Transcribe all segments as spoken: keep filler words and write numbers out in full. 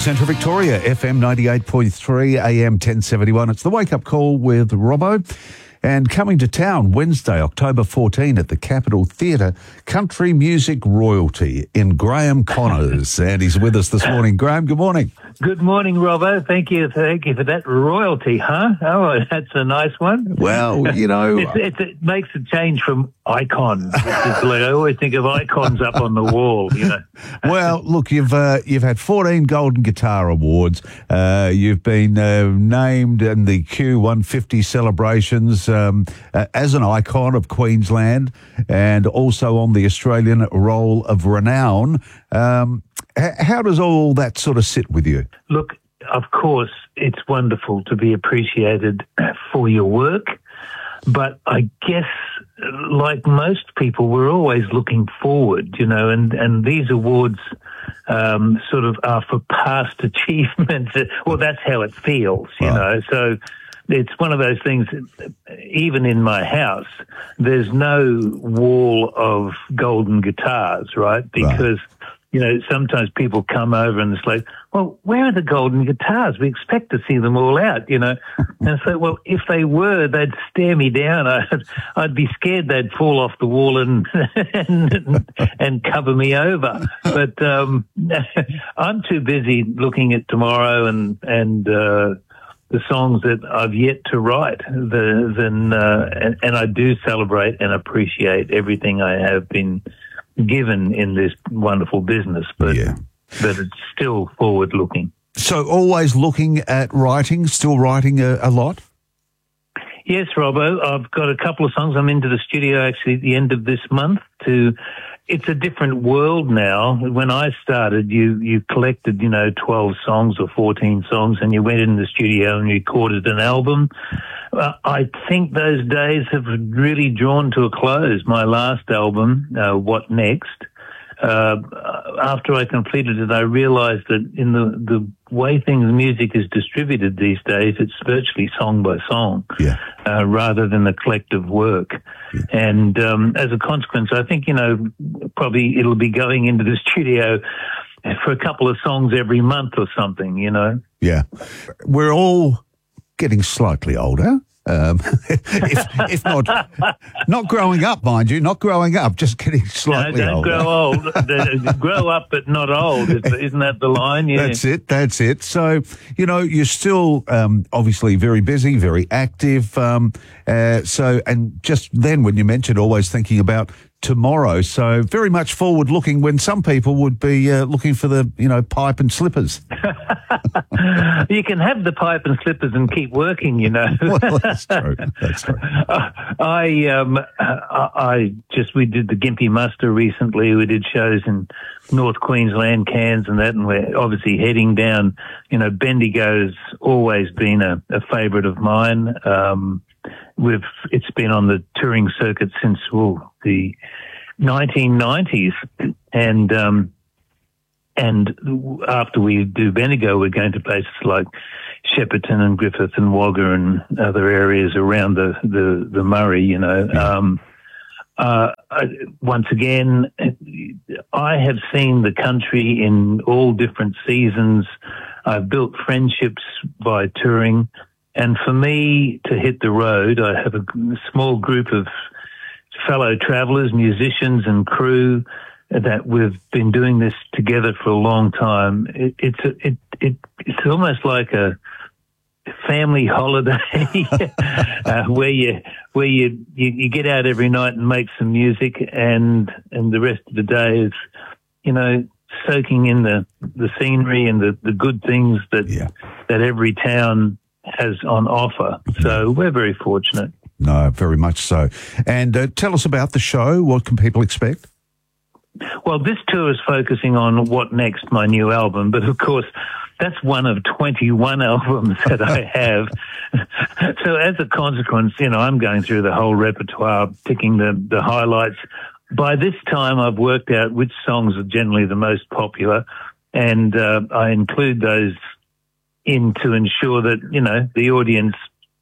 Central Victoria, F M ninety-eight point three, A M ten seventy-one. It's the Wake Up Call with Robbo. And coming to town Wednesday, October fourteenth at the Capitol Theatre, country music royalty in Graham Connors. And he's with us this morning. Graham, good morning. Good morning, Robbo. Thank you. Thank you for that royalty, huh? Oh, that's a nice one. Well, you know... it's, it's, it makes a change from icon. Which is like, I always think of icons up on the wall, you know. Well, look, you've uh, you've had fourteen Golden Guitar Awards. Uh, you've been uh, named in the Q one fifty celebrations um, uh, as an icon of Queensland and also on the Australian Roll of Renown. Um, h- how does all that sort of sit with you? Look, of course, it's wonderful to be appreciated for your work. But I guess, like most people, we're always looking forward, you know, and, and these awards um, sort of are for past achievements. Well, that's how it feels, you Wow. know. So it's one of those things, even in my house, there's no wall of golden guitars, right? Because... Right. You know, sometimes people come over and it's like, well, where are the golden guitars? We expect to see them all out, you know. And so, well, if they were, they'd stare me down. I'd, I'd be scared they'd fall off the wall and and, and cover me over. But um, I'm too busy looking at tomorrow and and uh, the songs that I've yet to write. The, then uh, and, and I do celebrate and appreciate everything I have been given in this wonderful business, but yeah. but it's still forward looking. So always looking at writing, still writing a, a lot? Yes, Robbo. I've got a couple of songs. I'm into the studio actually at the end of this month to... It's a different world now. When I started, you, you collected, you know, twelve songs or fourteen songs and you went in the studio and recorded an album. Uh, I think those days have really drawn to a close. My last album, uh, What Next? Uh, after I completed it, I realized that in the, the way things, music is distributed these days, it's virtually song by song, yeah. uh, rather than a collective work. Yeah. And um, as a consequence, I think, you know, probably it'll be going into the studio for a couple of songs every month or something, you know? Yeah. We're all getting slightly older. Um, if, if not, not growing up, mind you, not growing up, just getting slightly no, don't older. grow old. Grow up, but not old. Isn't that the line? Yeah. That's it. That's it. So, you know, you're still um, obviously very busy, very active. Um, uh, so, and just then when you mentioned always thinking about tomorrow, so very much forward looking when some people would be uh, looking for the, you know, pipe and slippers. You can have the pipe and slippers and keep working, you know. Well, that's true. That's true. I, um, I, I just, we did the Gympie Muster recently. We did shows in North Queensland, Cairns and that, and we're obviously heading down. You know, Bendigo's always been a, a favourite of mine. Um, we've, it's been on the touring circuit since, well, the nineteen nineties. And, um, And after we do Bendigo, we're going to places like Shepparton and Griffith and Wagga and other areas around the, the, the Murray, you know. Um, uh, I, once again, I have seen the country in all different seasons. I've built friendships by touring. And for me to hit the road, I have a small group of fellow travellers, musicians and crew that we've been doing this together for a long time. It, it's a, it, it it's almost like a family holiday uh, where you where you, you you get out every night and make some music, and and the rest of the day is, you know, soaking in the, the scenery and the, the good things that yeah. that every town has on offer. So we're very fortunate. No, very much so. And uh, tell us about the show. What can people expect? Well, this tour is focusing on What Next, my new album, but of course, that's one of twenty-one albums that I have. So as a consequence, you know, I'm going through the whole repertoire, picking the, the highlights. By this time, I've worked out which songs are generally the most popular, and uh, I include those in to ensure that, you know, the audience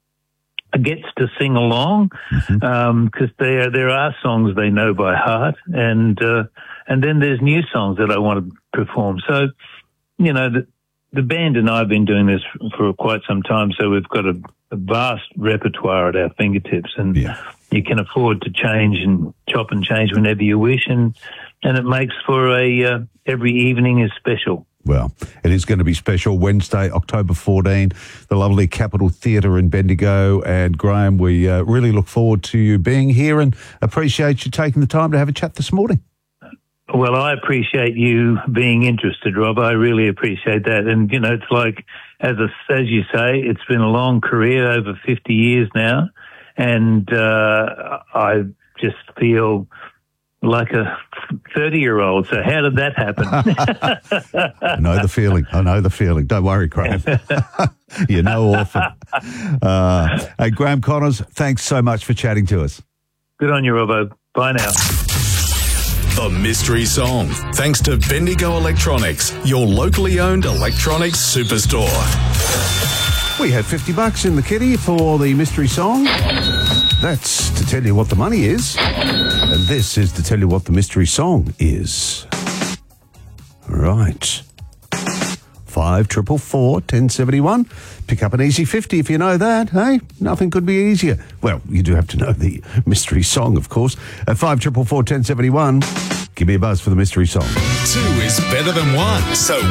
gets to sing along, because mm-hmm. um, there there are songs they know by heart, and uh, and then there's new songs that I want to perform. So, you know, the, the band and I have been doing this for quite some time, so we've got a, a vast repertoire at our fingertips, and Yeah. you can afford to change and chop and change whenever you wish, and and it makes for a uh, every evening is special. Well, it is going to be special. Wednesday, October fourteenth, the lovely Capitol Theatre in Bendigo. And Graham, we uh, really look forward to you being here and appreciate you taking the time to have a chat this morning. Well, I appreciate you being interested, Rob. I really appreciate that. And, you know, it's like, as a, as you say, it's been a long career, over fifty years now. And uh, I just feel like a thirty-year-old. So how did that happen? I know the feeling. I know the feeling. Don't worry, Graham. You know often. Uh, hey, Graham Connors, thanks so much for chatting to us. Good on you, Robbo. Bye now. The Mystery Song, thanks to Bendigo Electronics, your locally owned electronics superstore. We had fifty bucks in the kitty for the mystery song. That's to tell you what the money is. And this is to tell you what the mystery song is. Right. Five triple four ten seventy one. Pick up an easy fifty if you know that. Hey, nothing could be easier. Well, you do have to know the mystery song, of course. At five triple four ten seventy one. Give me a buzz for the mystery song. Two is better than one, so